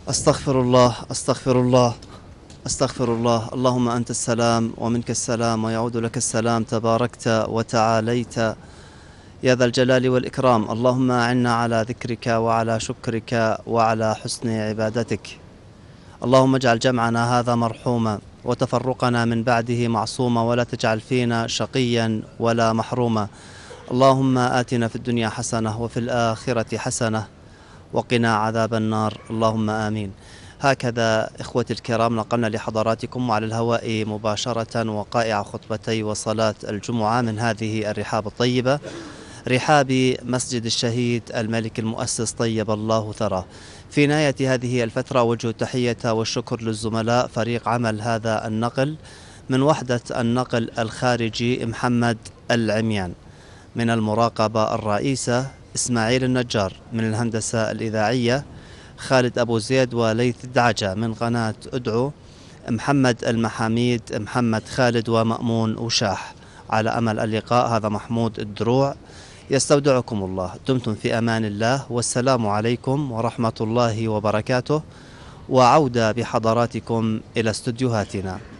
أستغفر الله أستغفر الله أستغفر الله. اللهم أنت السلام ومنك السلام ويعود لك السلام، تباركت وتعاليت يا ذا الجلال والإكرام. اللهم أعنا على ذكرك وعلى شكرك وعلى حسن عبادتك. اللهم اجعل جمعنا هذا مرحوما وتفرقنا من بعده معصوما، ولا تجعل فينا شقيا ولا محروما. اللهم آتنا في الدنيا حسنة وفي الآخرة حسنة وقنا عذاب النار، اللهم آمين. هكذا إخوتي الكرام نقلنا لحضراتكم على الهواء مباشرة وقائع خطبتي وصلاة الجمعة من هذه الرحاب الطيبة، رحاب مسجد الشهيد الملك المؤسس طيب الله ثراه. في نهاية هذه الفترة أوجه التحية والشكر للزملاء فريق عمل هذا النقل من وحدة النقل الخارجي محمد العميان، من المراقبة الرئيسة إسماعيل النجار، من الهندسة الإذاعية خالد أبو زيد وليث دعجة، من قناة أدعو محمد المحاميد محمد خالد ومأمون وشاح. على أمل اللقاء، هذا محمود الدروع، يستودعكم الله. دمتم في أمان الله، والسلام عليكم ورحمة الله وبركاته، وعودة بحضراتكم إلى استديوهاتنا.